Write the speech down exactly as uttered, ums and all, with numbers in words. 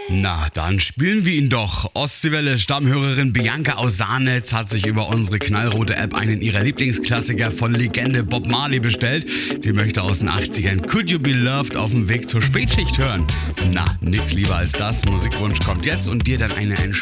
Na, dann spielen wir ihn doch. Ostseewelle-Stammhörerin Bianca aus Sahnetz hat sich über unsere knallrote App einen ihrer Lieblingsklassiker von Legende Bob Marley bestellt. Sie möchte aus den achtzigern Could You Be Loved auf dem Weg zur Spätschicht hören. Na, nix lieber als das. Musikwunsch kommt jetzt und dir dann eine